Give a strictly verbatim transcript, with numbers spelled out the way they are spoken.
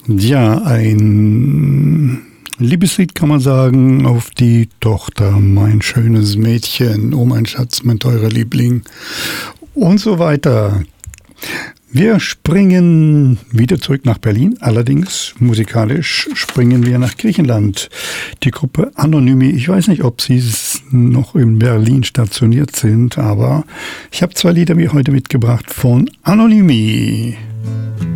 Ja, ein Liebeslied kann man sagen auf die Tochter, mein schönes Mädchen, oh mein Schatz, mein teurer Liebling und so weiter. Wir springen wieder zurück nach Berlin, allerdings musikalisch springen wir nach Griechenland. Die Gruppe Anonymi, ich weiß nicht, ob sie noch in Berlin stationiert sind, aber ich habe zwei Lieder mir heute mitgebracht von Anonymi.